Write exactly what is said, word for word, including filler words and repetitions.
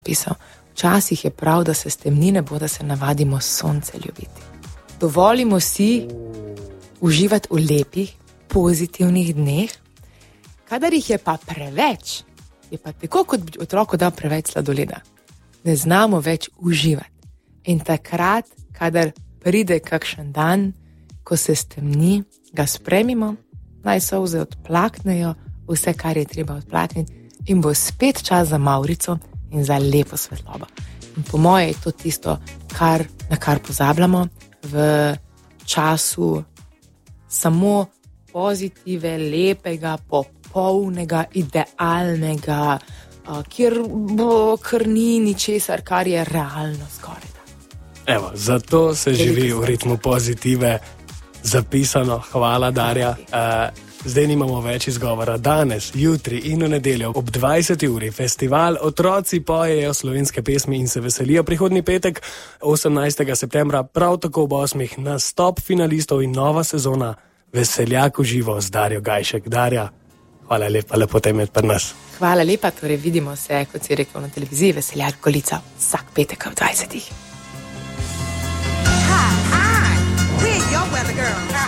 pisal, včasih je prav, da se stemni nebo, da se navadimo sonce ljubiti. Dovolimo si uživati v lepih, pozitivnih dneh, kadar jih je pa preveč, je pa tako, kot bi otroku dal preveč sladoleda. Ne znamo več uživati. In takrat, kadar pride kakšen dan, ko se stemni, ga spremimo, naj solze odplaknejo, vse, kar je treba odplakniti, in bo spet čas za Maurico in za lepo svetlobo. In po moje je to tisto, kar, na kar pozabljamo v času samo pozitive, lepega, popolnega, idealnega, kjer bo kar ni ničesar, kar je realno skoraj. Evo, zato se živi v ritmu pozitive, zapisano. Hvala, Darja. Uh, zdaj nimamo več izgovora. Danes, jutri in v nedeljo ob dvajseti uri festival Otroci pojejo slovenske pesmi in se veselijo. Prihodnji petek, osemnajstega septembra, prav tako ob osmih, nastop finalistov in nova sezona Veseljak v živo z Darjo Gajšek. Darja, hvala lepa, lepo te imeti pri nas. Hvala lepa, torej vidimo se, kot si rekel na televiziji, Veseljak Golica vsak petek ob dvajsetih. Hi, hi, we're your weather girl.